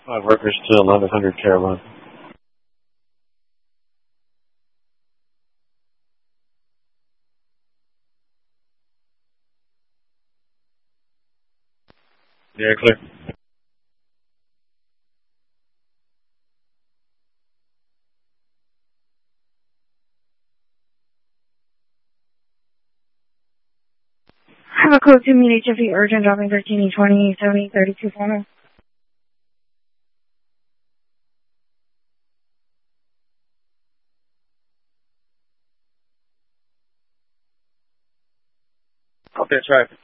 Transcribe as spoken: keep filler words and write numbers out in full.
Five workers to eleven hundred Caroline. Yeah, clear. Have a code to meet H F E urgent, dropping thirteen E twenty, seventy, thirty-two, formal. Okay, try.